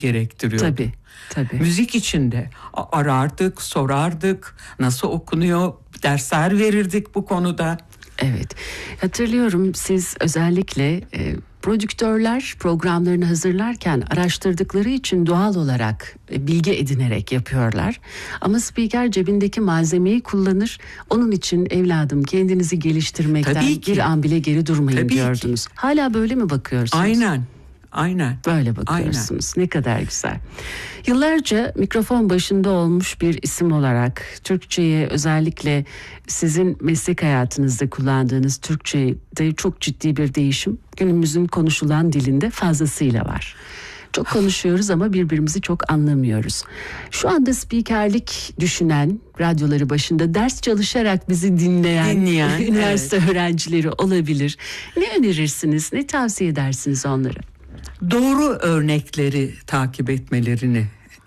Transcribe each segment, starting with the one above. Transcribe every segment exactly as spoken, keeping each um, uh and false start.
gerektiriyordu. Tabii, tabii. Müzik içinde arardık, sorardık, nasıl okunuyor, dersler verirdik bu konuda. Evet, hatırlıyorum siz özellikle e, prodüktörler programlarını hazırlarken araştırdıkları için doğal olarak e, bilgi edinerek yapıyorlar. Ama spiker cebindeki malzemeyi kullanır. Onun için evladım kendinizi geliştirmekten bir an bile geri durmayın Tabii diyordunuz. Ki. Hala böyle mi bakıyorsunuz? Aynen. Aynen. Böyle bakıyorsunuz. Aynen. Ne kadar güzel. Yıllarca mikrofon başında olmuş bir isim olarak Türkçe'ye, özellikle sizin meslek hayatınızda kullandığınız Türkçe'de çok ciddi bir değişim günümüzün konuşulan dilinde fazlasıyla var. Çok konuşuyoruz ama birbirimizi çok anlamıyoruz. Şu anda spikerlik düşünen, radyoları başında ders çalışarak bizi dinleyen, dinleyen üniversite evet. öğrencileri olabilir. Ne önerirsiniz, ne tavsiye edersiniz onlara? Doğru örnekleri takip etmelerini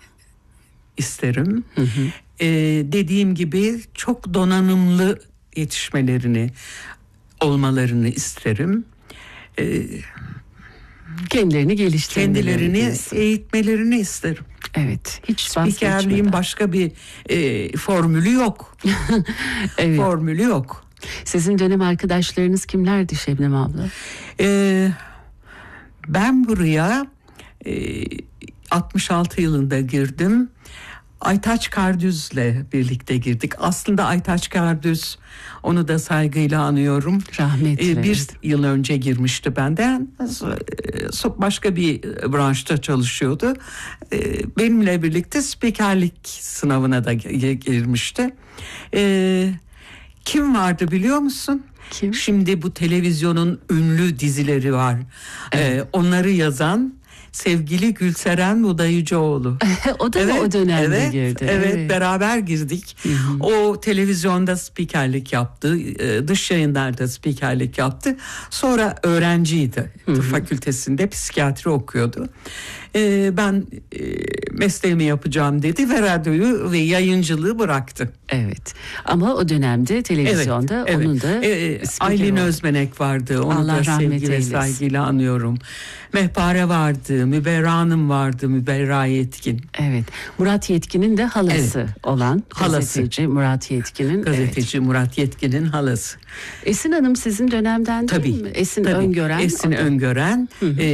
isterim. Hı hı. Ee, dediğim gibi çok donanımlı yetişmelerini, olmalarını isterim. Ee, Kendilerini geliştirmelerini, kendilerini eğitmelerini isterim. Evet, hiç spikerliğin başka bir e, formülü yok. evet. Formülü yok. Sizin dönem arkadaşlarınız kimlerdi Şebnem abla? Ee, ben buraya e, altmış altı yılında girdim. Aytaç Kardüz'le birlikte girdik. Aslında Aytaç Kardüz, onu da saygıyla anıyorum. Rahmetli. Ee, bir yıl önce girmişti benden. Başka bir branşta çalışıyordu. Ee, benimle birlikte spikerlik sınavına da girmişti. Ee, kim vardı biliyor musun? Kim? Şimdi bu televizyonun ünlü dizileri var. Evet. Ee, onları yazan sevgili Gülseren Budayıcıoğlu. O da evet, o dönemde evet, girdi. Evet, evet, beraber girdik. Hı-hı. O televizyonda spikerlik yaptı. Dış yayınlarda spikerlik yaptı. Sonra öğrenciydi. Tıp fakültesinde psikiyatri okuyordu. Ee, ben e, mesleğimi yapacağım dedi ve radyoyu ve yayıncılığı bıraktı. Evet. Ama o dönemde televizyonda evet, evet. onun da ee, Aylin Özmenek vardı. Onu Allah da sevgi ve saygıyla anıyorum. Mehpare vardı, Müberra Hanım vardı, Müberra Yetkin. Evet. Murat Yetkin'in de halası evet. olan halası. gazeteci Murat Yetkin'in. Gazeteci evet. Murat Yetkin'in halası. Esin Hanım sizin dönemden değil tabii, mi? Esin tabii. Öngören. Esin Öngören. E,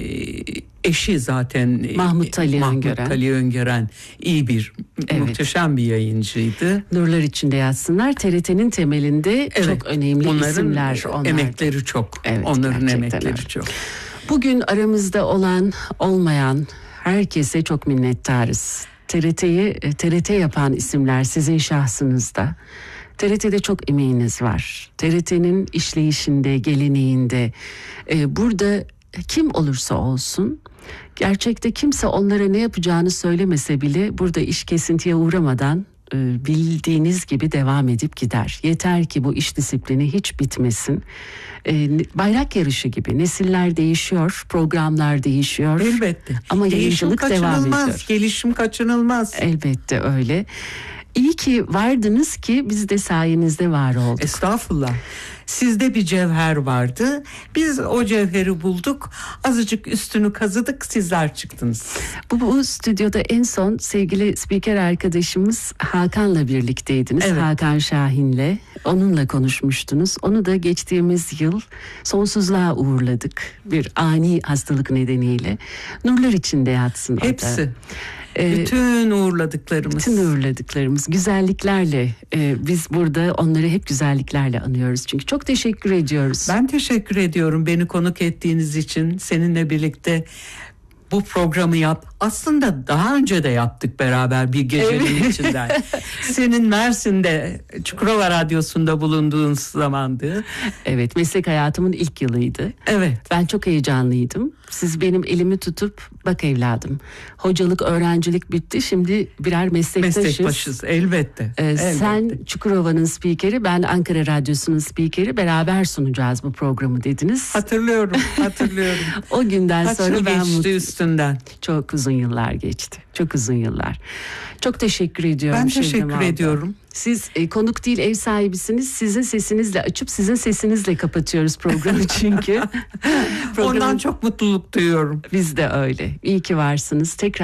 eşi zaten Mahmut Ali Mahmut Öngören. Ali Öngören iyi bir, evet. muhteşem bir yayıncıydı. Nurlar içinde yatsınlar. T R T'nin temelinde evet. çok önemli onların isimler onlar. Emekleri çok. Evet, onların emekleri öyle. çok. Bugün aramızda olan, olmayan herkese çok minnettarız. T R T'yi T R T yapan isimler sizin şahsınızda. T R T'de çok emeğiniz var. T R T'nin işleyişinde, geleneğinde. Ee, burada kim olursa olsun, gerçekte kimse onlara ne yapacağını söylemese bile burada iş kesintiye uğramadan e, bildiğiniz gibi devam edip gider. Yeter ki bu iş disiplini hiç bitmesin. E, bayrak yarışı gibi nesiller değişiyor, programlar değişiyor. Elbette. Ama yayıncılık devam ediyor. Gelişim kaçınılmaz. Elbette öyle. İyi ki vardınız ki biz de sayenizde var olduk. Estağfurullah. Sizde bir cevher vardı. Biz o cevheri bulduk. Azıcık üstünü kazıdık, sizler çıktınız. Bu, bu stüdyoda en son sevgili spiker arkadaşımız Hakan'la birlikteydiniz. Evet. Hakan Şahin'le. Onunla konuşmuştunuz. Onu da geçtiğimiz yıl sonsuzluğa uğurladık. Bir ani hastalık nedeniyle. Nurlar içinde yatsın. Hepsi. Ee, bütün uğurladıklarımız. Bütün uğurladıklarımız. Güzelliklerle. E, biz burada onları hep güzelliklerle anıyoruz. Çünkü çok teşekkür ediyoruz. Ben teşekkür ediyorum beni konuk ettiğiniz için. Seninle birlikte bu programı yap. Aslında daha önce de yaptık beraber bir gecenin evet. içinden. Senin Mersin'de Çukurova Radyosu'nda bulunduğun zamandı. Evet, meslek hayatımın ilk yılıydı. Evet. Ben çok heyecanlıydım. Siz benim elimi tutup bak evladım, hocalık, öğrencilik bitti. Şimdi birer meslektaşız. Meslektaşız elbette. Ee, elbette. Sen Çukurova'nın spikeri, ben Ankara Radyosu'nun spikeri, beraber sunacağız bu programı dediniz. Hatırlıyorum, hatırlıyorum. O günden Kaç sonra ben mutlu. üstünden. Çok uzun yıllar geçti. Çok uzun yıllar. Çok teşekkür ediyorum. Ben teşekkür Şebnem abla. ediyorum. Siz e, konuk değil ev sahibisiniz. Sizin sesinizle açıp sizin sesinizle kapatıyoruz programı çünkü. Ondan çok mutluluk duyuyorum. Biz de öyle. İyi ki varsınız. Tekrar